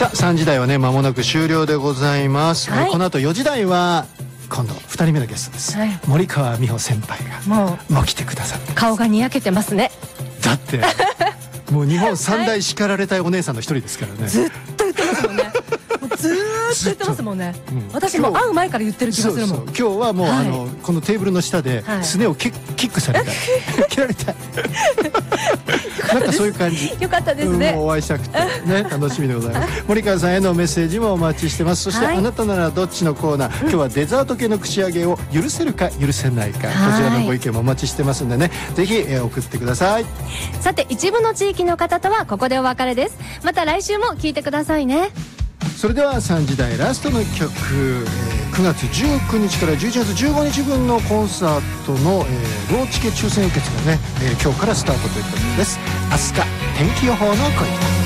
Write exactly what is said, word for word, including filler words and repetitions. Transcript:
さあさんじ台はね間もなく終了でございます、はい、この後よじ台は今度ふたりめのゲストです、はい、森川美穂先輩がもうもう来てくださって顔がにやけてますね。 だってもう日本三大叱られたいお姉さんの一人ですからね、はい、 ずっと言ってますもんねずーっと言ってますもんね、うん、私も会う前から言ってる気がするもん。 そうそう今日はもう、はい、あのこのテーブルの下で、はい、すねをキッキックされたい切られたいなんかそういう感じ。 よかったですね、 うん、もうお会いしたくてね楽しみでございます森川さんへのメッセージもお待ちしてます。そして、はい、あなたならどっちのコーナー、今日はデザート系の串揚げを許せるか許せないか、こちらのご意見もお待ちしてますんでね、ぜひ、えー、送ってください。 さて一部の地域の方とはここでお別れです。また来週も聞いてくださいね。 それではさんじ台ラストの曲、えー、くがつじゅうくにちからじゅういちがつじゅうごにち分のコンサートの、えー、ローチケ抽選受付がね、えー、今日からスタートということです。飛鳥天気予報の声。